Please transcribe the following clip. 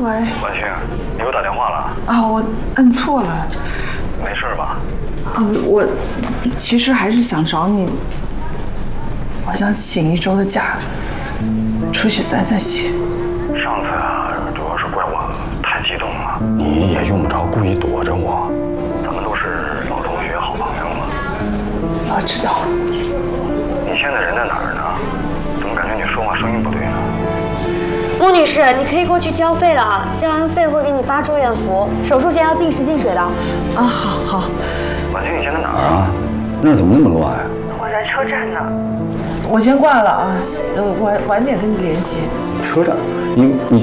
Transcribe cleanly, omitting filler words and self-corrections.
喂， 婉清，你给我打电话了啊，我摁错了。 没事吧？ 啊，我其实还是想找你，我想请1周的假，出去散散心。 上次啊，主要是怪我太激动了。 你也用不着故意躲着我， 咱们都是老同学、好朋友嘛。 我知道。 你现在人在哪儿呢？怎么感觉你说话声音不对呢？ 穆女士，你可以过去交费了，交完费会给你发住院服，手术前要禁食禁水的。 啊，好。 婉清，你现在哪儿啊？那儿怎么那么乱啊？ 我在车站呢。我先挂了啊，晚点跟你联系。 车站？你